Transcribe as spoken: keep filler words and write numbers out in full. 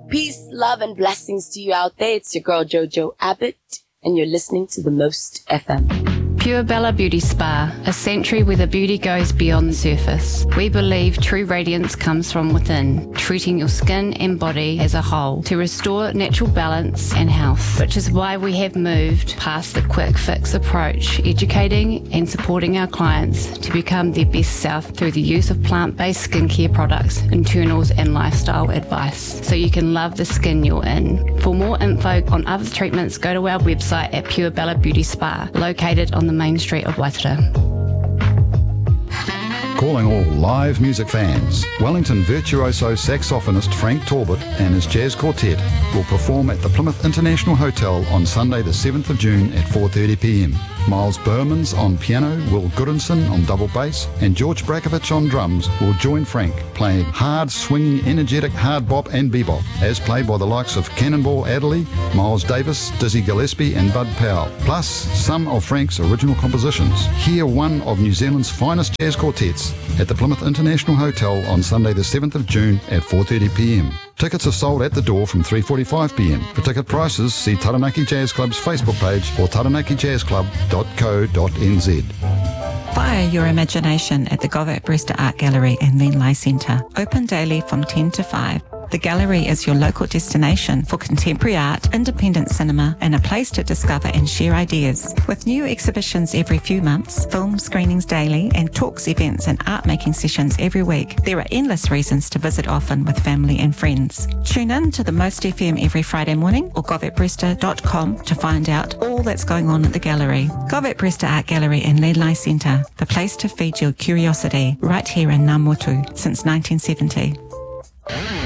Peace, love, and blessings to you out there. It's your girl Jojo Abbott, and you're listening to The Most F M. Pure Bella Beauty Spa, a sanctuary where the beauty goes beyond the surface. We believe true radiance comes from within, treating your skin and body as a whole to restore natural balance and health, which is why we have moved past the quick fix approach, educating and supporting our clients to become their best self through the use of plant-based skincare products, internals and lifestyle advice, so you can love the skin you're in. For more info on other treatments, go to our website at Pure Bella Beauty Spa, located on the main street of Waitara. Calling all live music fans, Wellington virtuoso saxophonist Frank Talbot and his jazz quartet will perform at the Plymouth International Hotel on Sunday the seventh of June at four thirty p m. Miles Bermans on piano, Will Goodinson on double bass, and George Brakovich on drums will join Frank playing hard, swinging, energetic hard bop and bebop, as played by the likes of Cannonball Adderley, Miles Davis, Dizzy Gillespie and Bud Powell, plus some of Frank's original compositions. Hear one of New Zealand's finest jazz quartets at the Plymouth International Hotel on Sunday the seventh of June at four thirty p m. Tickets are sold at the door from three forty-five p m. For ticket prices, see Taranaki Jazz Club's Facebook page or taranaki jazz club dot co dot n z. Fire your imagination at the Govett Brewster Art Gallery and Lenlai Centre. Open daily from ten to five. The gallery is your local destination for contemporary art, independent cinema, and a place to discover and share ideas. With new exhibitions every few months, film screenings daily, and talks, events, and art-making sessions every week, there are endless reasons to visit often with family and friends. Tune in to the Most F M every Friday morning or govett brewster dot com to find out all that's going on at the gallery. Govett Brewster Art Gallery and Lenlai Centre, the place to feed your curiosity, right here in Ngā Motu since nineteen seventy.